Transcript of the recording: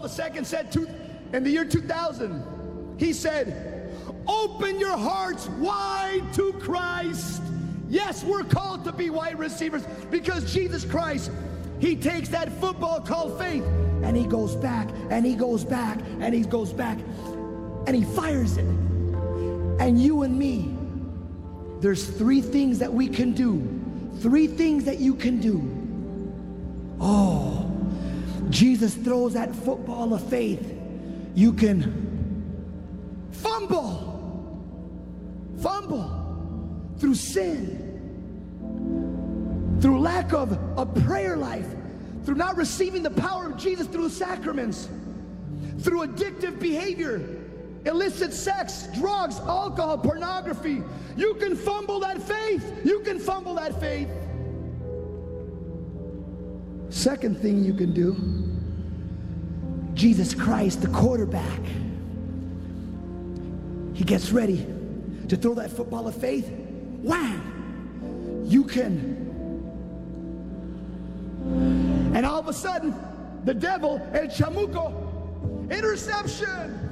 II said in the year 2000, he said, open your hearts wide to Christ. Yes, we're called to be wide receivers because Jesus Christ, he takes that football called faith and he goes back and he goes back and he goes back and he fires it. And you and me, there's 3 things that we can do. 3 things that you can do. Oh, Jesus throws that football of faith. You can fumble through sin, through lack of a prayer life, through not receiving the power of Jesus through the sacraments, through addictive behavior, illicit sex, drugs, alcohol, pornography. You can fumble that faith. You can fumble that faith. Second thing you can do, Jesus Christ, the quarterback, he gets ready to throw that football of faith. Wham! You can. And all of a sudden, the devil, El Chamuco, interception.